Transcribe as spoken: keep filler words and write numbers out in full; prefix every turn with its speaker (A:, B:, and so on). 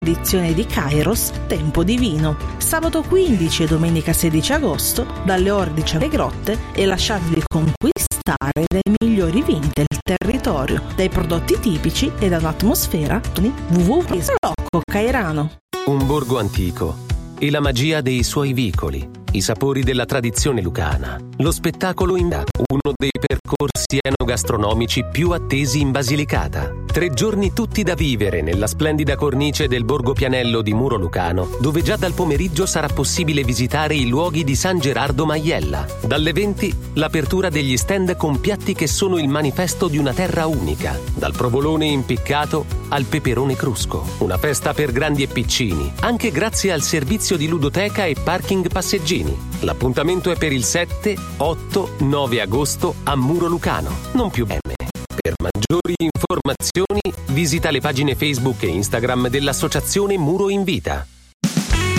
A: edizione di Kairos Tempo di Vino. Sabato quindici e domenica sedici agosto dalle ore diciannove grotte e lasciatevi conquistare dai migliori vini del territorio, dai prodotti tipici e da un'atmosfera www.Rocco Cairano.
B: Un borgo antico e la magia dei suoi vicoli, i sapori della tradizione lucana, lo spettacolo in uno dei percorsi enogastronomici più attesi in Basilicata. Tre giorni tutti da vivere nella splendida cornice del Borgo Pianello di Muro Lucano, dove già dal pomeriggio sarà possibile visitare i luoghi di San Gerardo Maiella. Dalle venti l'apertura degli stand con piatti che sono il manifesto di una terra unica, dal provolone impiccato al peperone crusco. Una festa per grandi e piccini, anche grazie al servizio di ludoteca e parking passeggini. L'appuntamento è per il sette, otto, nove agosto a Muro Lucano, non più M. Per maggiori informazioni visita le pagine Facebook e Instagram dell'Associazione Muro Invita.